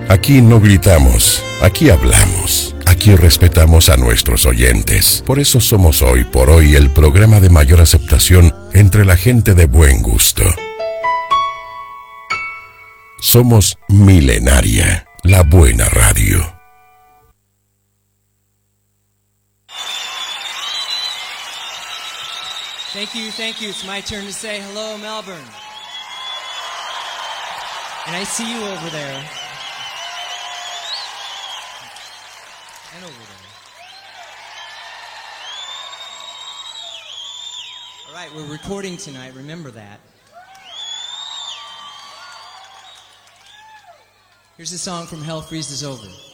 Aquí no gritamos, aquí hablamos. Aquí respetamos a nuestros oyentes. Por eso somos Hoy por Hoy el programa de mayor aceptación entre la gente de buen gusto. Somos Milenaria, la buena radio. Thank you, thank you. It's my turn to say hello, Melbourne. And I see you over there. And over there. All right, we're recording tonight. Remember that. Here's a song from Hell Freezes Over.